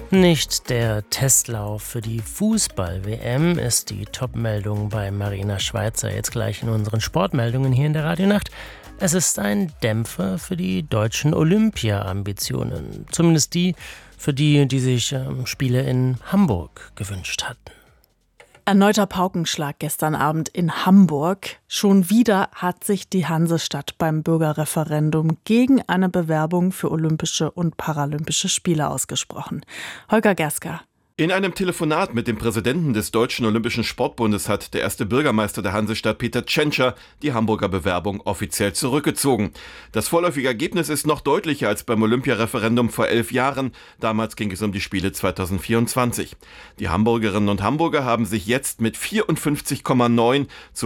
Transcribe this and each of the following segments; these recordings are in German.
Nicht der Testlauf für die Fußball-WM ist die Top-Meldung bei Marina Schweizer jetzt gleich in unseren Sportmeldungen hier in der Radionacht. Es ist ein Dämpfer für die deutschen Olympia-Ambitionen. Zumindest die, für die sich Spiele in Hamburg gewünscht hatten. Erneuter Paukenschlag gestern Abend in Hamburg. Schon wieder hat sich die Hansestadt beim Bürgerreferendum gegen eine Bewerbung für Olympische und Paralympische Spiele ausgesprochen. Holger Gerska. In einem Telefonat mit dem Präsidenten des Deutschen Olympischen Sportbundes hat der erste Bürgermeister der Hansestadt, Peter Tschentscher, die Hamburger Bewerbung offiziell zurückgezogen. Das vorläufige Ergebnis ist noch deutlicher als beim Olympiareferendum vor 11 Jahren. Damals ging es um die Spiele 2024. Die Hamburgerinnen und Hamburger haben sich jetzt mit 54,9 zu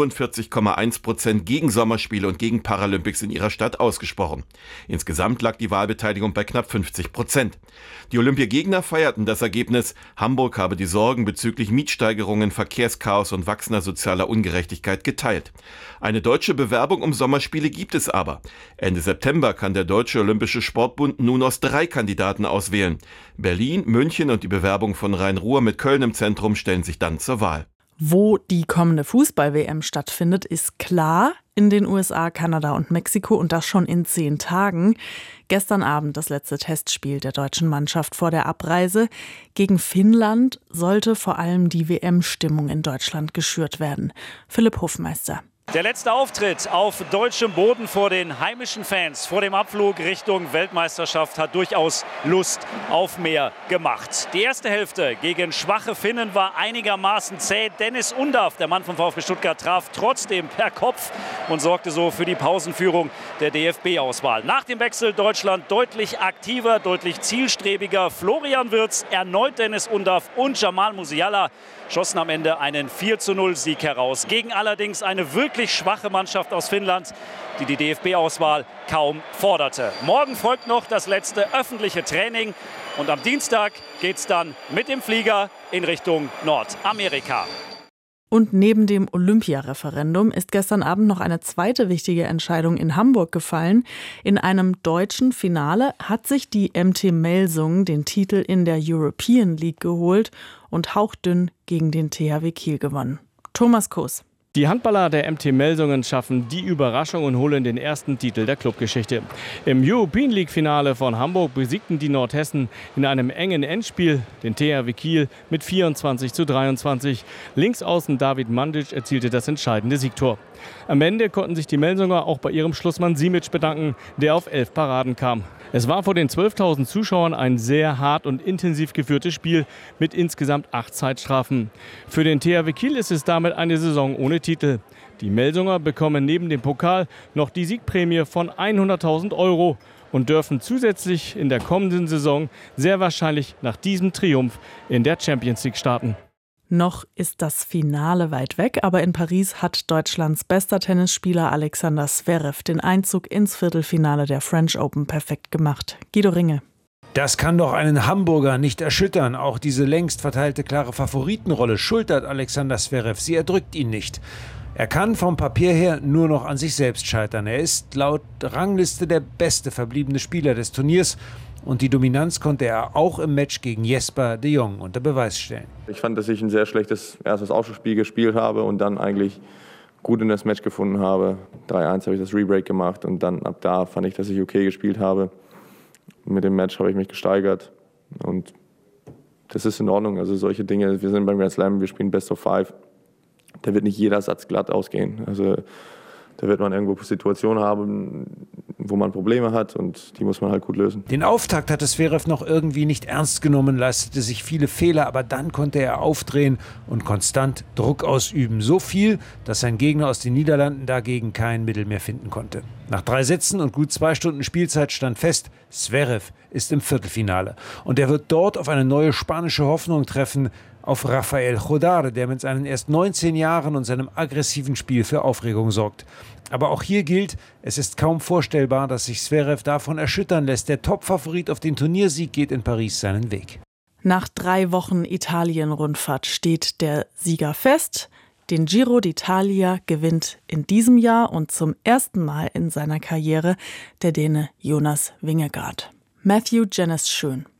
45,1% gegen Sommerspiele und gegen Paralympics in ihrer Stadt ausgesprochen. Insgesamt lag die Wahlbeteiligung bei knapp 50%. Die Olympiagegner feierten das Ergebnis. Hamburg habe die Sorgen bezüglich Mietsteigerungen, Verkehrschaos und wachsender sozialer Ungerechtigkeit geteilt. Eine deutsche Bewerbung um Sommerspiele gibt es aber. Ende September kann der Deutsche Olympische Sportbund nun aus 3 Kandidaten auswählen. Berlin, München und die Bewerbung von Rhein-Ruhr mit Köln im Zentrum stellen sich dann zur Wahl. Wo die kommende Fußball-WM stattfindet, ist klar. In den USA, Kanada und Mexiko und das schon in 10 Tagen. Gestern Abend das letzte Testspiel der deutschen Mannschaft vor der Abreise. Gegen Finnland sollte vor allem die WM-Stimmung in Deutschland geschürt werden. Philipp Hofmeister. Der letzte Auftritt auf deutschem Boden vor den heimischen Fans vor dem Abflug Richtung Weltmeisterschaft hat durchaus Lust auf mehr gemacht. Die erste Hälfte gegen schwache Finnen war einigermaßen zäh. Dennis Undaff, der Mann vom VfB Stuttgart, traf trotzdem per Kopf und sorgte so für die Pausenführung der DFB-Auswahl. Nach dem Wechsel Deutschland deutlich aktiver, deutlich zielstrebiger. Florian Wirtz, erneut Dennis Undaff und Jamal Musiala schossen am Ende einen 4:0-Sieg heraus. Gegen allerdings eine wirklich schwache Mannschaft aus Finnland, die die DFB-Auswahl kaum forderte. Morgen folgt noch das letzte öffentliche Training und am Dienstag geht's dann mit dem Flieger in Richtung Nordamerika. Und neben dem Olympiareferendum ist gestern Abend noch eine zweite wichtige Entscheidung in Hamburg gefallen. In einem deutschen Finale hat sich die MT Melsungen den Titel in der European League geholt und hauchdünn gegen den THW Kiel gewonnen. Thomas Koos. Die Handballer der MT Melsungen schaffen die Überraschung und holen den ersten Titel der Clubgeschichte. Im European League Finale von Hamburg besiegten die Nordhessen in einem engen Endspiel den THW Kiel mit 24:23. Linksaußen David Mandic erzielte das entscheidende Siegtor. Am Ende konnten sich die Melsunger auch bei ihrem Schlussmann Simic bedanken, der auf 11 Paraden kam. Es war vor den 12.000 Zuschauern ein sehr hart und intensiv geführtes Spiel mit insgesamt 8 Zeitstrafen. Für den THW Kiel ist es damit eine Saison ohne Titel. Die Melsunger bekommen neben dem Pokal noch die Siegprämie von 100.000 € und dürfen zusätzlich in der kommenden Saison sehr wahrscheinlich nach diesem Triumph in der Champions League starten. Noch ist das Finale weit weg, aber in Paris hat Deutschlands bester Tennisspieler Alexander Zverev den Einzug ins Viertelfinale der French Open perfekt gemacht. Guido Ringe. Das kann doch einen Hamburger nicht erschüttern. Auch diese längst verteilte klare Favoritenrolle schultert Alexander Zverev. Sie erdrückt ihn nicht. Er kann vom Papier her nur noch an sich selbst scheitern. Er ist laut Rangliste der beste verbliebene Spieler des Turniers. Und die Dominanz konnte er auch im Match gegen Jesper de Jong unter Beweis stellen. Ich fand, dass ich ein sehr schlechtes erstes Aufschlussspiel gespielt habe und dann eigentlich gut in das Match gefunden habe. 3:1 habe ich das Rebreak gemacht und dann ab da fand ich, dass ich okay gespielt habe. Mit dem Match habe ich mich gesteigert und das ist in Ordnung. Also solche Dinge, wir sind beim Grand Slam, wir spielen Best of 5. Da wird nicht jeder Satz glatt ausgehen. Also da wird man irgendwo Situationen haben, wo man Probleme hat und die muss man halt gut lösen. Den Auftakt hatte Zverev noch irgendwie nicht ernst genommen, leistete sich viele Fehler, aber dann konnte er aufdrehen und konstant Druck ausüben. So viel, dass sein Gegner aus den Niederlanden dagegen kein Mittel mehr finden konnte. Nach 3 Sätzen und gut 2 Stunden Spielzeit stand fest, Zverev ist im Viertelfinale. Und er wird dort auf eine neue spanische Hoffnung treffen, auf Rafael Jodar, der mit seinen erst 19 Jahren und seinem aggressiven Spiel für Aufregung sorgt. Aber auch hier gilt, es ist kaum vorstellbar, dass sich Zverev davon erschüttern lässt. Der Topfavorit auf den Turniersieg geht in Paris seinen Weg. Nach 3 Wochen Italien-Rundfahrt steht der Sieger fest. Den Giro d'Italia gewinnt in diesem Jahr und zum ersten Mal in seiner Karriere der Däne Jonas Vingegaard. Matthew Jennes Schön.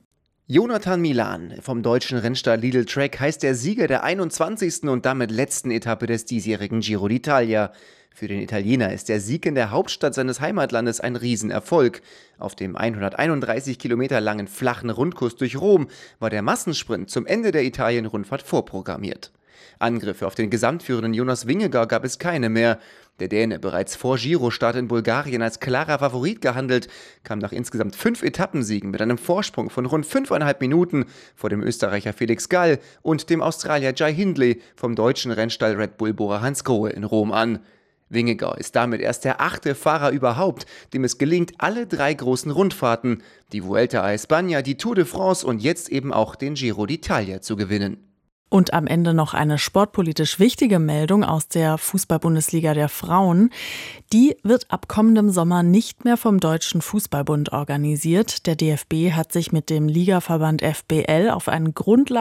Jonathan Milan vom deutschen Rennstall Lidl Trek heißt der Sieger der 21. und damit letzten Etappe des diesjährigen Giro d'Italia. Für den Italiener ist der Sieg in der Hauptstadt seines Heimatlandes ein Riesenerfolg. Auf dem 131 Kilometer langen flachen Rundkurs durch Rom war der Massensprint zum Ende der Italien-Rundfahrt vorprogrammiert. Angriffe auf den gesamtführenden Jonas Vingegaard gab es keine mehr. Der Däne, bereits vor Girostart in Bulgarien als klarer Favorit gehandelt, kam nach insgesamt 5 Etappensiegen mit einem Vorsprung von rund 5,5 Minuten vor dem Österreicher Felix Gall und dem Australier Jai Hindley vom deutschen Rennstall Red Bull Bora Hansgrohe in Rom an. Vingegaard ist damit erst der 8. Fahrer überhaupt, dem es gelingt, alle 3 großen Rundfahrten, die Vuelta a España, die Tour de France und jetzt eben auch den Giro d'Italia zu gewinnen. Und am Ende noch eine sportpolitisch wichtige Meldung aus der Fußball-Bundesliga der Frauen. Die wird ab kommendem Sommer nicht mehr vom Deutschen Fußballbund organisiert. Der DFB hat sich mit dem Ligaverband FBL auf einen